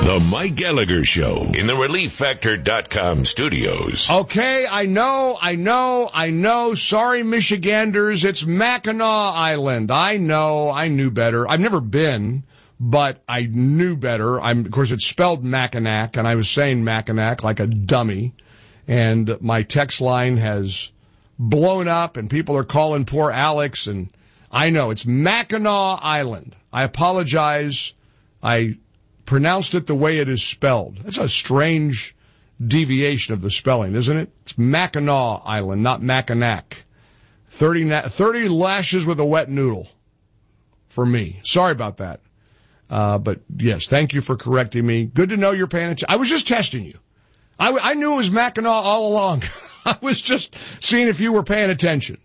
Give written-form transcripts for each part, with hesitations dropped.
The Mike Gallagher Show in the ReliefFactor.com studios. Okay, I know. Sorry, Michiganders. It's Mackinac Island. I know. I knew better. I've never been, but I knew better. Of course, it's spelled Mackinac, and I was saying Mackinac like a dummy. And my text line has blown up, and people are calling poor Alex. And I know it's Mackinac Island. I apologize. I pronounced it the way it is spelled. That's a strange deviation of the spelling, isn't it? It's Mackinac Island, not Mackinac. 30 lashes with a wet noodle for me. Sorry about that. But yes, thank you for correcting me. Good to know you're paying attention. I was just testing you. I knew it was Mackinac all along. I was just seeing if you were paying attention.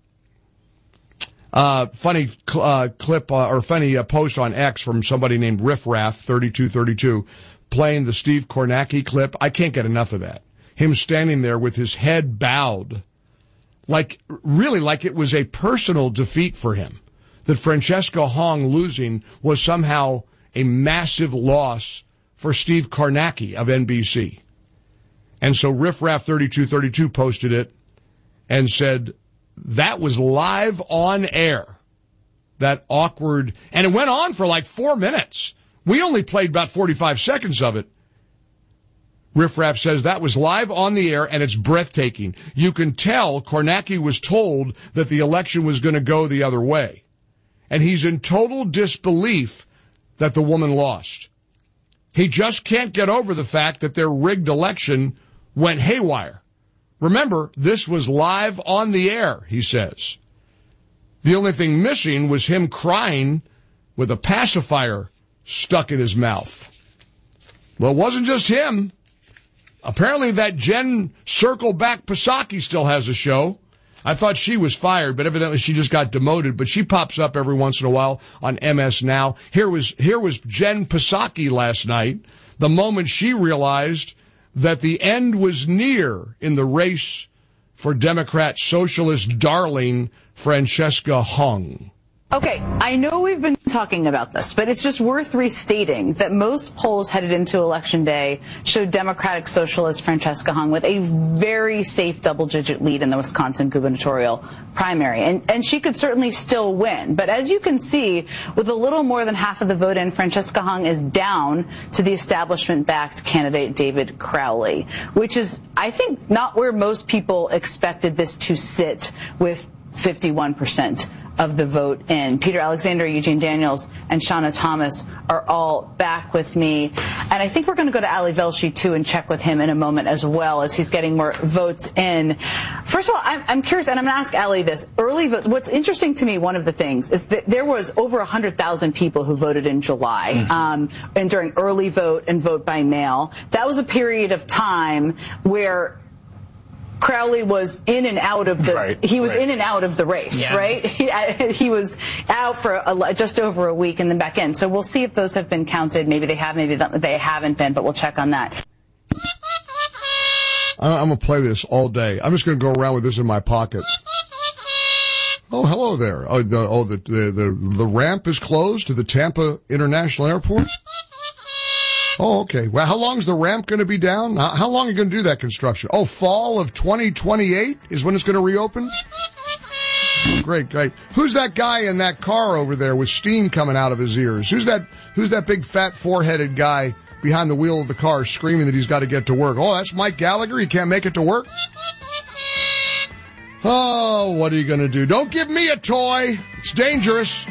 Funny clip or funny post on X from somebody named Riffraff3232 playing the Steve Kornacki clip. I can't get enough of that. Him standing there with his head bowed, like it was a personal defeat for him. That Francesca Hong losing was somehow a massive loss for Steve Kornacki of NBC. And so Riffraff3232 posted it and said, that was live on air. That awkward, and it went on for like 4 minutes. We only played about 45 seconds of it. Riffraff says that was live on the air, and it's breathtaking. You can tell Kornacki was told that the election was going to go the other way. And he's in total disbelief that the woman lost. He just can't get over the fact that their rigged election went haywire. Remember, this was live on the air, he says. The only thing missing was him crying with a pacifier stuck in his mouth. Well, it wasn't just him. Apparently that Jen Circleback Psaki still has a show. I thought she was fired, but evidently she just got demoted. But she pops up every once in a while on MS Now. Here was Jen Psaki last night, the moment she realized that the end was near in the race for Democrat socialist darling Francesca Hong. Okay, I know we've been talking about this, but it's just worth restating that most polls headed into Election Day showed Democratic Socialist Francesca Hong with a very safe double-digit lead in the Wisconsin gubernatorial primary. And she could certainly still win. But as you can see, with a little more than half of the vote in, Francesca Hong is down to the establishment-backed candidate David Crowley, which is, I think, not where most people expected this to sit with 51% of the vote in. Peter Alexander, Eugene Daniels, and Shauna Thomas are all back with me. And I think we're going to go to Ali Velshi, too, and check with him in a moment as well as he's getting more votes in. First of all, I'm curious, and I'm going to ask Ali this. Early vote, what's interesting to me, one of the things, is that there was over 100,000 people who voted in July, and during early vote and vote by mail. That was a period of time where Crowley was in and out of the in and out of the race, right? He was out for just over a week and then back in. So we'll see if those have been counted. Maybe they have, maybe they haven't been, but we'll check on that. I'm going to play this all day. I'm just going to go around with this in my pocket. Oh, hello there. The ramp is closed to the Tampa International Airport? Oh, okay. Well, how long is the ramp going to be down? How long are you going to do that construction? Oh, fall of 2028 is when it's going to reopen? Oh, great. Who's that guy in that car over there with steam coming out of his ears? Who's that big fat four-headed guy behind the wheel of the car screaming that he's got to get to work? Oh, that's Mike Gallagher? He can't make it to work? Oh, what are you going to do? Don't give me a toy. It's dangerous.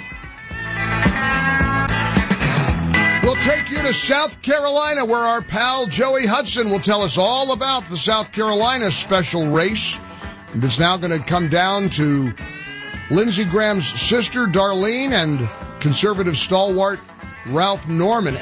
We'll take you to South Carolina, where our pal Joey Hudson will tell us all about the South Carolina special race. It's now going to come down to Lindsey Graham's sister, Darlene, and conservative stalwart Ralph Norman.